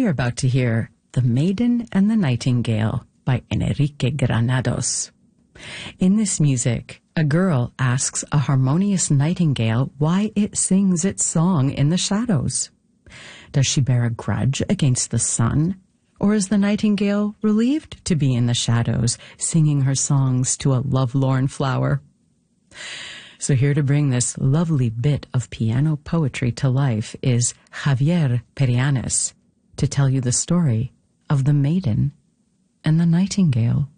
We're about to hear The Maiden and the Nightingale by Enrique Granados. In this music, a girl asks a harmonious nightingale why it sings its song in the shadows. Does she bear a grudge against the sun? Or is the nightingale relieved to be in the shadows, singing her songs to a lovelorn flower? So here to bring this lovely bit of piano poetry to life is Javier Perianes to tell you the story of The Maiden and the Nightingale.